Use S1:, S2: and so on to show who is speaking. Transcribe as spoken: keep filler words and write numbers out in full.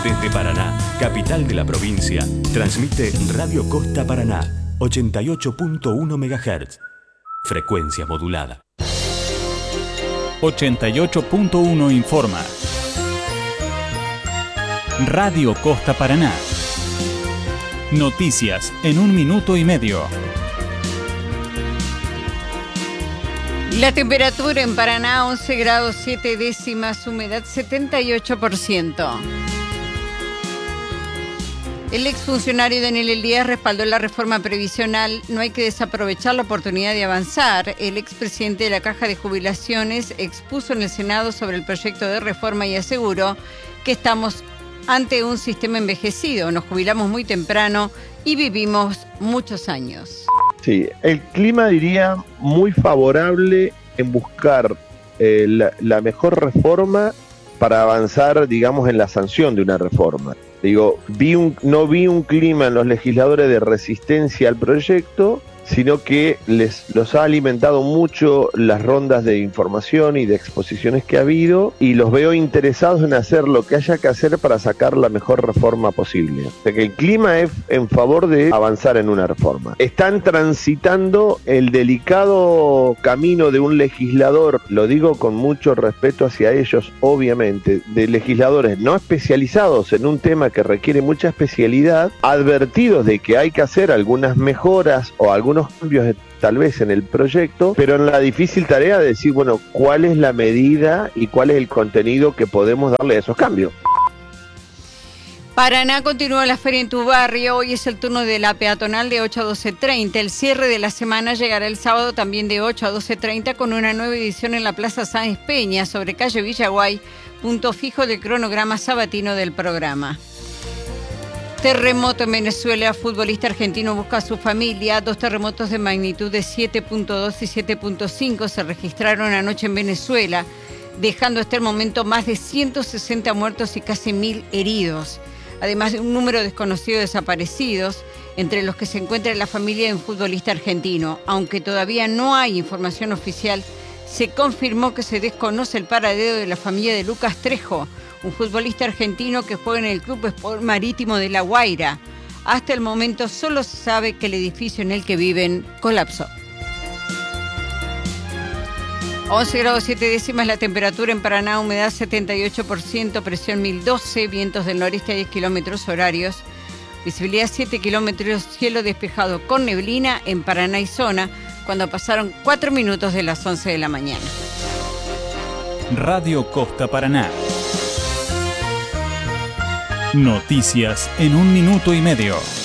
S1: Desde Paraná, capital de la provincia, transmite Radio Costa Paraná, ochenta y ocho punto uno megahertz. Frecuencia modulada.
S2: ochenta y ocho punto uno informa. Radio Costa Paraná. Noticias en un minuto y medio.
S3: La temperatura en Paraná, once grados siete décimas, humedad setenta y ocho por ciento. El exfuncionario Daniel Elías respaldó la reforma previsional. No hay que desaprovechar la oportunidad de avanzar. El expresidente de la Caja de Jubilaciones expuso en el Senado sobre el proyecto de reforma y aseguró que estamos ante un sistema envejecido. Nos jubilamos muy temprano y vivimos muchos años.
S4: Sí, el clima diría muy favorable en buscar eh, la, la mejor reforma para avanzar, digamos, en la sanción de una reforma. Digo, vi un, no vi un clima en los legisladores de resistencia al proyecto, sino que les los ha alimentado mucho las rondas de información y de exposiciones que ha habido, y los veo interesados en hacer lo que haya que hacer para sacar la mejor reforma posible. O sea que el clima es en favor de avanzar en una reforma. Están transitando el delicado camino de un legislador, lo digo con mucho respeto hacia ellos, obviamente, de legisladores no especializados en un tema que requiere mucha especialidad, advertidos de que hay que hacer algunas mejoras o algunos cambios tal vez en el proyecto, pero en la difícil tarea de decir, bueno, cuál es la medida y cuál es el contenido que podemos darle a esos cambios.
S3: Paraná continúa la feria en tu barrio. Hoy es el turno de la peatonal de ocho a doce treinta. El cierre de la semana llegará el sábado también de ocho a doce treinta con una nueva edición en la Plaza Sáenz Peña sobre calle Villaguay, punto fijo del cronograma sabatino del programa. Terremoto en Venezuela, futbolista argentino busca a su familia. Dos terremotos de magnitud de siete punto dos y siete punto cinco se registraron anoche en Venezuela, dejando hasta el momento más de ciento sesenta muertos y casi mil heridos, además de un número desconocido de desaparecidos, entre los que se encuentra la familia de un futbolista argentino. Aunque todavía no hay información oficial, se confirmó que se desconoce el paradero de la familia de Lucas Trejo, un futbolista argentino que juega en el Club Sport Marítimo de La Guaira. Hasta el momento solo se sabe que el edificio en el que viven colapsó. once grados siete décimas la temperatura en Paraná, humedad setenta y ocho por ciento, presión mil doce, vientos del noreste a diez kilómetros horarios, visibilidad siete kilómetros, cielo despejado con neblina en Paraná y zona, cuando pasaron cuatro minutos de las once de la mañana.
S2: Radio Costa Paraná. Noticias en un minuto y medio.